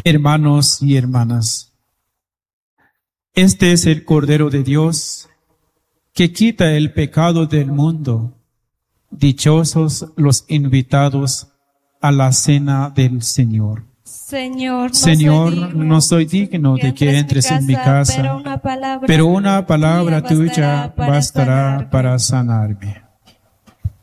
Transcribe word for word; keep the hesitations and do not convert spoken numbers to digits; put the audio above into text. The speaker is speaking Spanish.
Hermanos y hermanas, este es el Cordero de Dios que quita el pecado del mundo. Dichosos los invitados a la cena del Señor. Señor, no Señor, soy digno, no soy digno de que entres en mi casa, pero una palabra, pero una palabra tuya bastará para bastará sanarme. para sanarme.